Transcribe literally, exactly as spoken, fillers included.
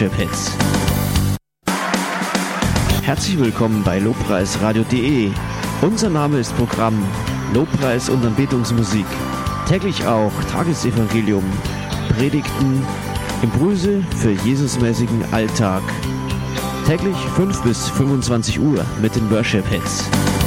Worship Hits. Herzlich willkommen bei lobpreisradio punkt de. Unser Name ist Programm Lobpreis und Anbetungsmusik. Täglich auch Tagesevangelium, Predigten, Impulse für Jesusmäßigen Alltag. Täglich fünf bis fünfundzwanzig Uhr mit den Worship Hits.